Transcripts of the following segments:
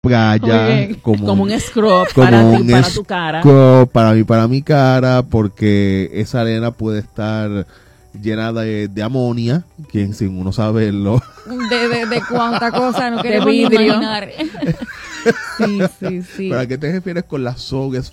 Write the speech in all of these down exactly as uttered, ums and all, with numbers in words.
playa, como, como un scrub como para un ti, para tu cara. scrub para mí, para mi cara, porque esa arena puede estar llena de, de amonia, que sin uno saberlo. De, de, de cuánta cosa no queremos ni vidrio. imaginar. Sí, sí, sí. ¿Pero a qué te refieres con la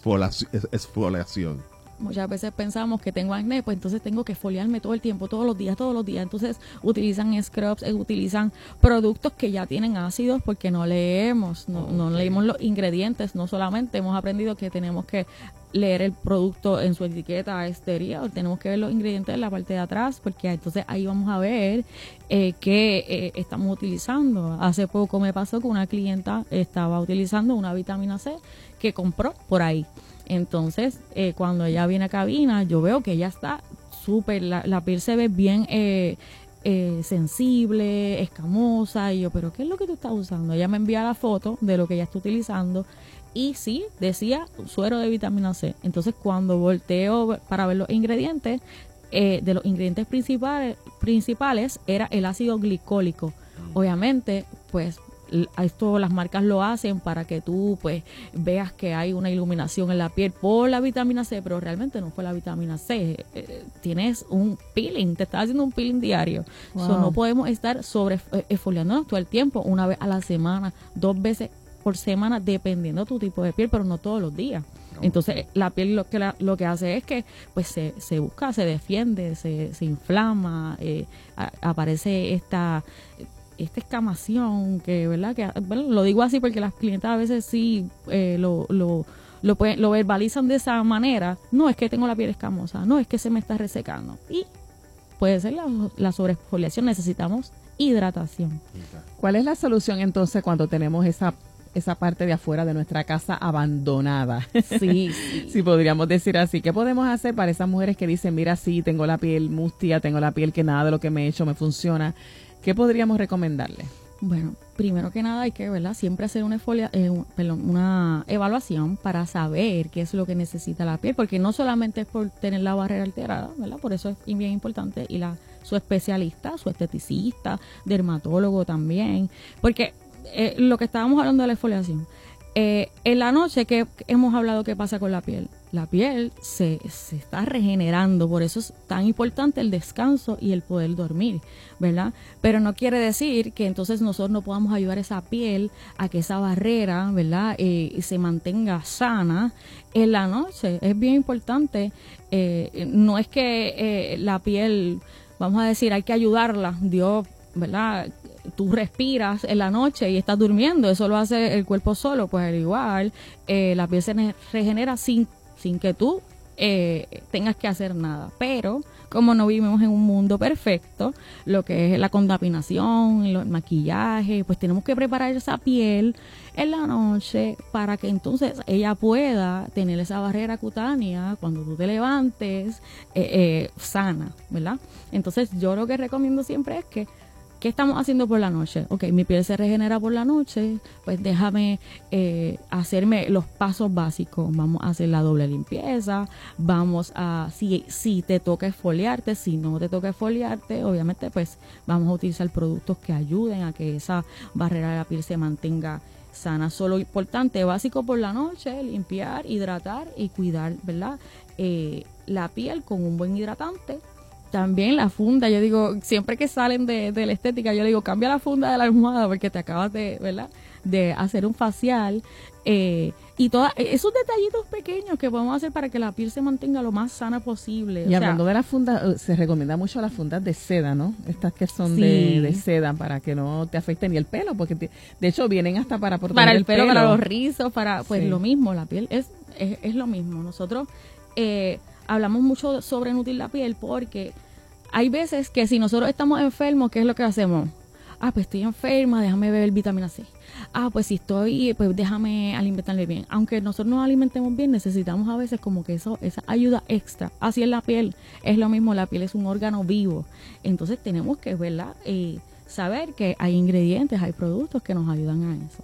exfoliación? Muchas veces pensamos que tengo acné, pues entonces tengo que exfoliarme todo el tiempo, todos los días, todos los días. Entonces utilizan scrubs, eh, utilizan productos que ya tienen ácidos porque no leemos, no, no leemos los ingredientes, no solamente hemos aprendido que tenemos que leer el producto en su etiqueta exterior, tenemos que ver los ingredientes en la parte de atrás, porque entonces ahí vamos a ver eh, qué eh, estamos utilizando. Hace poco me pasó que una clienta estaba utilizando una vitamina C que compró por ahí. Entonces, eh, cuando ella viene a cabina, yo veo que ella está súper, la, la piel se ve bien eh, eh, sensible, escamosa, y yo, ¿pero qué es lo que tú estás usando? Ella me envía la foto de lo que ella está utilizando, y sí, decía suero de vitamina C. Entonces, cuando volteo para ver los ingredientes, eh, de los ingredientes principales, principales era el ácido glicólico. Obviamente, pues, esto las marcas lo hacen para que tú pues veas que hay una iluminación en la piel por la vitamina C, pero realmente no fue la vitamina C. Eh, tienes un peeling, te estás haciendo un peeling diario. Wow. So, no podemos estar sobre eh, exfoliándonos todo el tiempo, una vez a la semana, dos veces por semana, dependiendo de tu tipo de piel, pero no todos los días. Entonces la piel lo que la, lo que hace es que pues se, se busca, se defiende, se, se inflama, eh, a, aparece esta esta escamación que, ¿verdad? Que, bueno, lo digo así porque las clientas a veces sí eh, lo, lo, lo, pueden, lo verbalizan de esa manera. No, es que tengo la piel escamosa, no, es que se me está resecando. Y puede ser la, la sobreexfoliación, necesitamos hidratación. ¿Cuál es la solución entonces cuando tenemos esa esa parte de afuera de nuestra casa abandonada? Sí, sí. Si podríamos decir así. ¿Qué podemos hacer para esas mujeres que dicen, mira, sí, tengo la piel mustia, tengo la piel que nada de lo que me he hecho me funciona? ¿Qué podríamos recomendarle? Bueno, primero que nada hay que, ¿verdad? Siempre hacer una, folia, eh, perdón, una evaluación para saber qué es lo que necesita la piel, porque no solamente es por tener la barrera alterada, ¿verdad? Por eso es bien importante ir a su especialista, su esteticista, dermatólogo también, porque eh, lo que estábamos hablando de la exfoliación, eh, en la noche que hemos hablado qué pasa con la piel. La piel se, se está regenerando, por eso es tan importante el descanso y el poder dormir, ¿verdad? Pero no quiere decir que entonces nosotros no podamos ayudar a esa piel a que esa barrera, ¿verdad? Eh, se mantenga sana en la noche. Es bien importante, eh, no es que eh, la piel, vamos a decir, hay que ayudarla, Dios, ¿verdad? Tú respiras en la noche y estás durmiendo, eso lo hace el cuerpo solo, pues al igual, eh, la piel se regenera sin sin que tú eh, tengas que hacer nada. Pero como no vivimos en un mundo perfecto, lo que es la contaminación, el maquillaje, pues tenemos que preparar esa piel en la noche para que entonces ella pueda tener esa barrera cutánea cuando tú te levantes eh, eh, sana, ¿verdad? Entonces yo lo que recomiendo siempre es que ¿qué estamos haciendo por la noche? Ok, mi piel se regenera por la noche, pues déjame eh, hacerme los pasos básicos. Vamos a hacer la doble limpieza, vamos a, si, si te toca exfoliarte, si no te toca exfoliarte, obviamente pues vamos a utilizar productos que ayuden a que esa barrera de la piel se mantenga sana. Solo importante, básico por la noche, limpiar, hidratar y cuidar, ¿verdad? Eh, la piel con un buen hidratante. También la funda, yo digo, siempre que salen de, de la estética, yo digo, cambia la funda de la almohada porque te acabas de, ¿verdad?, de hacer un facial. Eh, y todos esos detallitos pequeños que podemos hacer para que la piel se mantenga lo más sana posible. Y o hablando sea, de la funda, se recomienda mucho las fundas de seda, ¿no? Estas que son sí. de, de seda para que no te afecte ni el pelo, porque te, de hecho vienen hasta para proteger para el, el pelo, pelo, para los rizos, para pues sí. Lo mismo, la piel es, es, es lo mismo. Nosotros eh, hablamos mucho sobre nutrir la piel porque hay veces que si nosotros estamos enfermos, ¿qué es lo que hacemos? Ah, pues estoy enferma, déjame beber vitamina C. Ah, pues si estoy, pues déjame alimentarme bien. Aunque nosotros nos alimentemos bien, necesitamos a veces como que eso, esa ayuda extra. Así es la piel, es lo mismo, la piel es un órgano vivo. Entonces tenemos que, ¿verdad?, eh, saber que hay ingredientes, hay productos que nos ayudan a eso.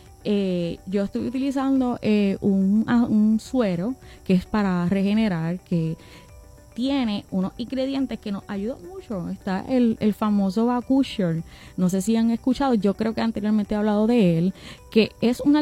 Eh, yo estoy utilizando eh, un, un suero que es para regenerar, que tiene unos ingredientes que nos ayudan mucho. Está el, el famoso Bakuchiol. No sé si han escuchado, yo creo que anteriormente he hablado de él, que es una